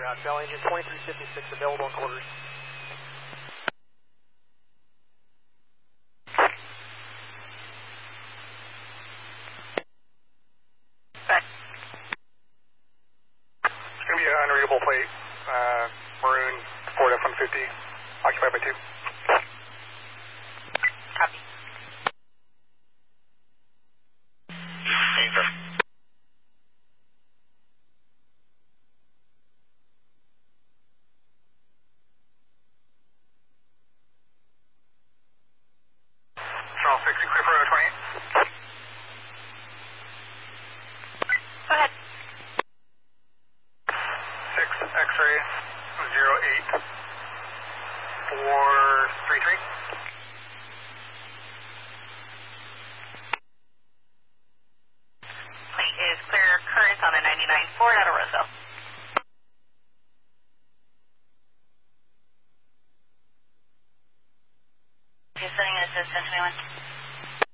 route. Bell engine 2356 available in quarters. It's going to be an unreadable plate, maroon Ford F-150, occupied by 2. Copy. Charles 6, clear for 28. Go ahead. 6 X-ray 08433. Plate is clear current on a 99 Ford out of Roseville. You're sending an assistant to anyone?